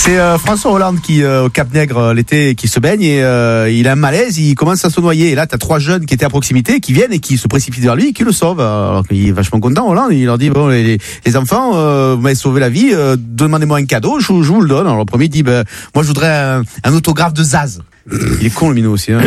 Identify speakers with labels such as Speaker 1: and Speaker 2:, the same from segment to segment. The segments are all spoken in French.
Speaker 1: C'est François Hollande qui au Cap Nègre l'été qui se baigne et il a un malaise, il commence à se noyer et là t'as 3 jeunes qui étaient à proximité qui viennent et qui se précipitent vers lui et qui le sauvent. Alors qu'il est vachement content Hollande, il leur dit bon les enfants vous m'avez sauvé la vie, demandez-moi un cadeau, je vous le donne. Alors le premier dit moi je voudrais un autographe de Zaz. Il est con le minot aussi. Hein.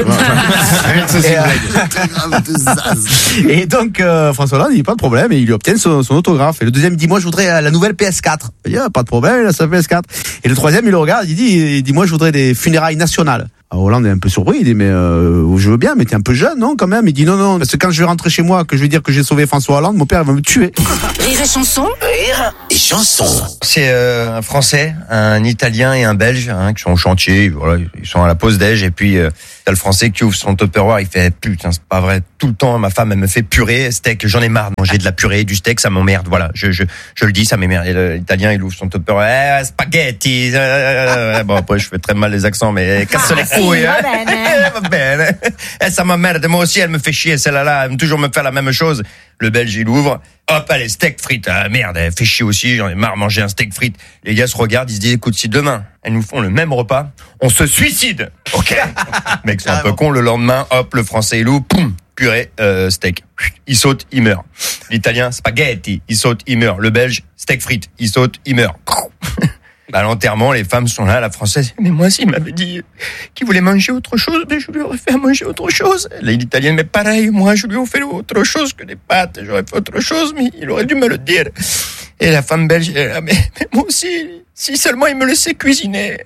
Speaker 1: Et donc François Hollande il dit pas de problème et il lui obtient son autographe. Et le deuxième dit moi je voudrais la nouvelle PS4. Il dit pas de problème, il a sa PS4. Et le troisième il le regarde, il dit moi je voudrais des funérailles nationales. Alors Hollande est un peu surpris, il dit mais je veux bien mais t'es un peu jeune non quand même. Il dit non parce que quand je vais rentrer chez moi que je vais dire que j'ai sauvé François Hollande, mon père il va me tuer.
Speaker 2: Rire et chanson.
Speaker 3: Rire et chanson.
Speaker 4: C'est un Français, un Italien et un Belge qui sont au chantier. Voilà, ils sont à la pause déj et puis t'as le Français qui ouvre son Tupperware, il fait putain c'est pas vrai. Tout le temps ma femme elle me fait purée, steak, j'en ai marre de manger de la purée, du steak, ça m'emmerde. Voilà, je le dis, ça m'emmerde. Et l'Italien il ouvre son Tupperware, spaghetti. Bon après je fais très mal les accents mais casse les couilles. Va bene. Ça m'emmerde, moi aussi elle me fait chier celle-là, elle me toujours me faire la même chose. Le Belge il ouvre, hop allez steak frites, ah merde, elle fait chier aussi, j'en ai marre de manger un steak frites. Les gars se regardent, ils se disent écoute si demain elles nous font le même repas, on se suicide. Ok. Mec c'est un peu con, le lendemain hop le Français il ouvre, poum, purée, steak. Il saute, il meurt. L'Italien spaghetti, il saute, il meurt. Le Belge steak frites, il saute, il meurt. À l'enterrement, les femmes sont là, la Française. Mais moi, s'il m'avait dit qu'il voulait manger autre chose, mais je lui aurais fait à manger autre chose. L'Italienne, mais pareil, moi, je lui aurais fait autre chose que des pâtes. J'aurais fait autre chose, mais il aurait dû me le dire. Et la femme belge, elle est là, mais moi aussi, si seulement il me laissait cuisiner.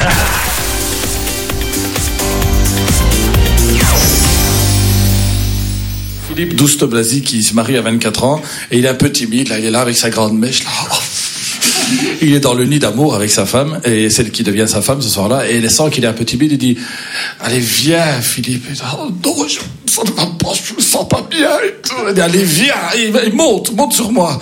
Speaker 5: Philippe Douste-Blazy qui se marie à 24 ans et il est un peu timide, là, il est là avec sa grande mèche, là. Il est dans le nid d'amour avec sa femme, et celle qui devient sa femme ce soir-là, et elle sent qu'il est un peu timide, il dit « Allez, viens, Philippe. » Oh, non, ça ne va pas, je me sens pas bien. Et tout. Elle dit, allez, viens. Il monte sur moi.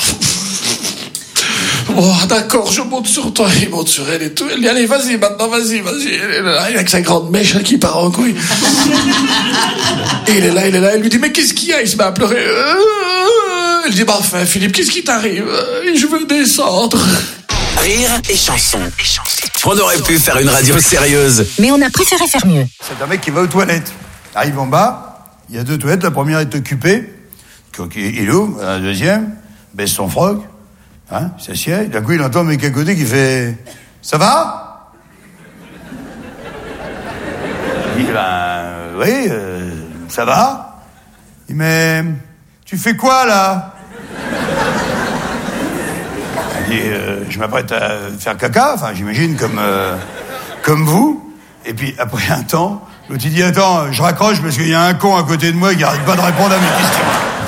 Speaker 5: Oh, d'accord, je monte sur toi. Il monte sur elle et tout. Elle dit, allez, vas-y, maintenant, vas-y. Elle est là, avec sa grande mèche qui part en couille. Et il est là. Elle lui dit, mais qu'est-ce qu'il y a? Il se met à pleurer. Elle dit, bah, enfin, Philippe, qu'est-ce qui t'arrive? Je veux descendre.
Speaker 3: Rire et chanson. On aurait pu faire une radio sérieuse.
Speaker 2: Mais on a préféré faire mieux.
Speaker 6: C'est un mec qui va aux toilettes. Il arrive en bas, il y a 2 toilettes, la première est occupée. Il ouvre, la deuxième, baisse son froc, il s'assied. D'un coup, il entend un mec à côté qui fait « Ça va ?» Il dit « oui, ça va. » Il dit « Mais tu fais quoi, là ?» Il dit je m'apprête à faire caca, enfin j'imagine comme vous. Et puis après un temps, l'autre il dit attends, je raccroche parce qu'il y a un con à côté de moi qui arrête pas de répondre à mes questions.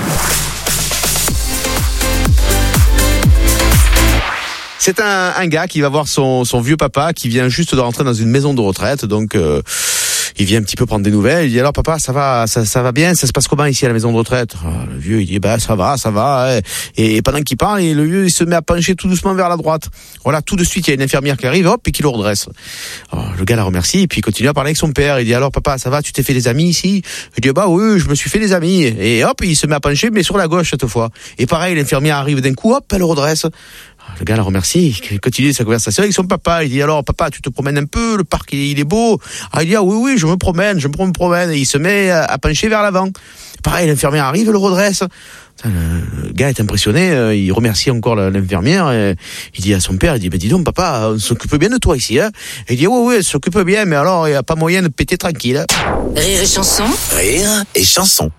Speaker 1: C'est un gars qui va voir son vieux papa qui vient juste de rentrer dans une maison de retraite, donc il vient un petit peu prendre des nouvelles. Il dit alors papa, ça va bien, ça se passe comment ici à la maison de retraite? Le vieux il dit ça va. Et pendant qu'il parle, le vieux il se met à pencher tout doucement vers la droite. Voilà, tout de suite il y a une infirmière qui arrive, hop, et qui le redresse. Alors, le gars la remercie et puis il continue à parler avec son père. Il dit alors papa, ça va, tu t'es fait des amis ici? Il dit oui, je me suis fait des amis. Et hop, il se met à pencher mais sur la gauche cette fois. Et pareil, l'infirmière arrive d'un coup, hop, elle le redresse. Le gars la remercie, il continue sa conversation avec son papa. Il dit alors papa, tu te promènes un peu, le parc il est beau. Il dit oui, je me promène. Et il se met à pencher vers l'avant. Pareil, l'infirmière arrive, elle le redresse. Le gars est impressionné, il remercie encore l'infirmière. Et il dit à son père, il dit dis donc papa, on s'occupe bien de toi ici. Hein. Et il dit oui, on s'occupe bien, mais alors il n'y a pas moyen de péter tranquille.
Speaker 2: Rire et chanson.
Speaker 3: Rire et chanson.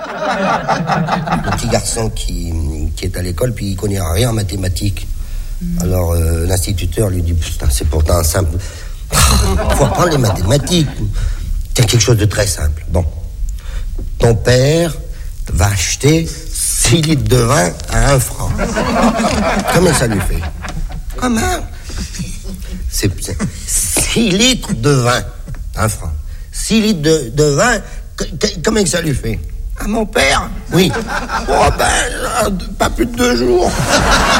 Speaker 7: Le petit garçon qui est à l'école, puis il connaît rien en mathématiques. Alors l'instituteur lui dit putain, c'est pourtant simple. Faut apprendre les mathématiques. Tiens, quelque chose de très simple. Bon, ton père va acheter 6 litres de vin à 1 franc. Combien ça lui fait? Comment? C'est 6 litres de vin, 1 franc. 6 litres de vin, combien ça lui fait? À mon père? Oui. Oh ben, pas plus de 2 jours.